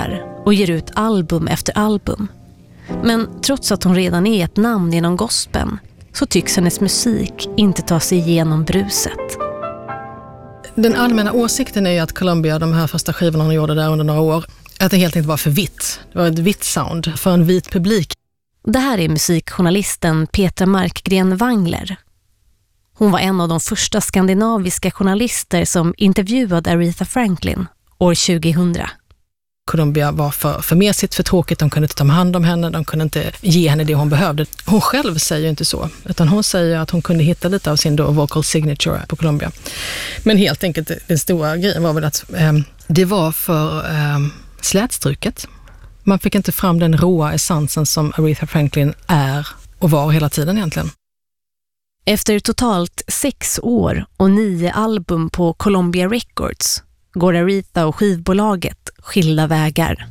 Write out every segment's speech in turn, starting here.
turnerar och ger ut album efter album. Men trots att hon redan är ett namn inom gospeln så tycks hennes musik inte ta sig igenom bruset. Den allmänna åsikten är ju att Columbia, de här första skivorna hon gjorde där under några år, att det helt enkelt var för vitt. Det var ett vitt sound för en vit publik. Det här är musikjournalisten Petra Markgren Wangler. Hon var en av de första skandinaviska journalister som intervjuade Aretha Franklin år 2000. Columbia var för mesigt, för tråkigt. De kunde inte ta hand om henne, de kunde inte ge henne det hon behövde. Hon själv säger inte så, utan hon säger att hon kunde hitta lite av sin då vocal signature på Columbia. Men helt enkelt, den stora grejen var väl att det var för slätstruket. Man fick inte fram den råa essensen som Aretha Franklin är och var hela tiden egentligen. Efter totalt 6 år och 9 album på Columbia Records går Aretha och skivbolaget skilda vägar.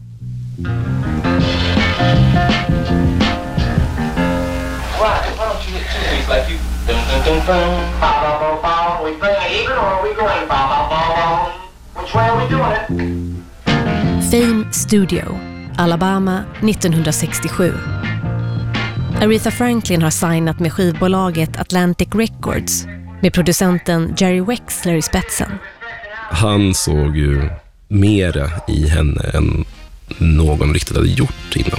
Fame Studio, Alabama 1967. Aretha Franklin har signat med skivbolaget Atlantic Records med producenten Jerry Wexler i spetsen. Han såg ju mera i henne än någon riktigt hade gjort innan.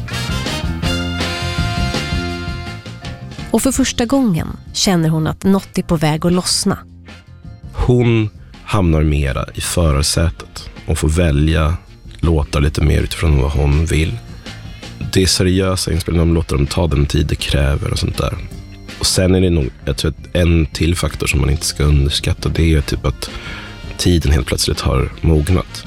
Och för första gången känner hon att något är på väg att lossna. Hon hamnar mera i förarsätet och får välja låtar lite mer utifrån vad hon vill. Det är seriösa inspelningar, de låter dem ta den tid det kräver och sånt där. Och sen är det nog, jag tror att en till faktor som man inte ska underskatta, det är typ att tiden helt plötsligt har mognat.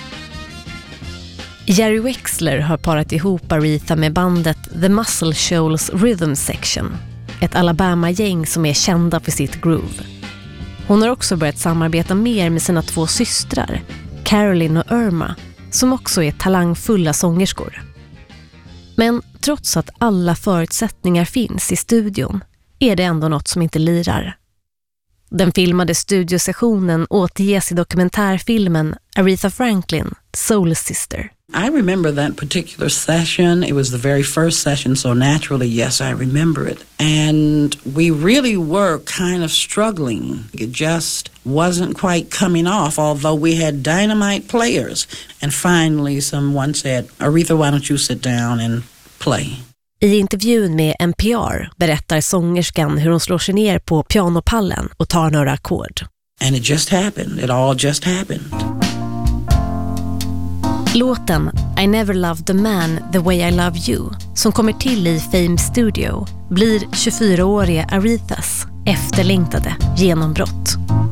Jerry Wexler har parat ihop Aretha med bandet The Muscle Shoals Rhythm Section, ett Alabama-gäng som är kända för sitt groove. Hon har också börjat samarbeta mer med sina 2 systrar, Carolyn och Irma, som också är talangfulla sångerskor. Men trots att alla förutsättningar finns i studion är det ändå något som inte lirar. Den filmade studiosessionen återges i dokumentärfilmen Aretha Franklin, Soul Sister. I remember that particular session. It was the very first session, so naturally, yes, I remember it. And we really were kind of struggling. It just wasn't quite coming off, although we had dynamite players. And finally, someone said, Aretha, why don't you sit down and play? I intervjun med NPR berättar sångerskan hur hon slår sig ner på pianopallen och tar några ackord. And it just happened. It all just happened. Låten I Never Loved a Man the Way I Love You, som kommer till i Fame Studio, blir 24-åriga Arethas efterlängtade genombrott.